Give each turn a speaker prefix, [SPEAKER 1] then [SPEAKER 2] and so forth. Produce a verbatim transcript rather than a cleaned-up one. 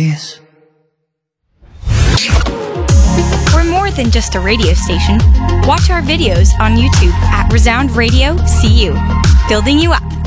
[SPEAKER 1] days.
[SPEAKER 2] We're more than just a radio station. Watch our videos on YouTube at Resound Radio C U, building you up.